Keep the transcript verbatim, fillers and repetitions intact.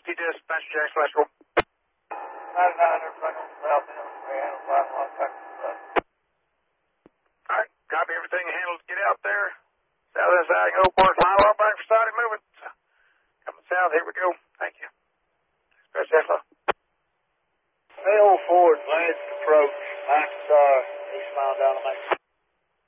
T dispatch, Jack Slash roll. ninety-nine, everybody on the south end, we handle five one Texas. All right, copy everything handled. Get out there. South end side, go port, line alarm back for starting movement. Coming south, here we go.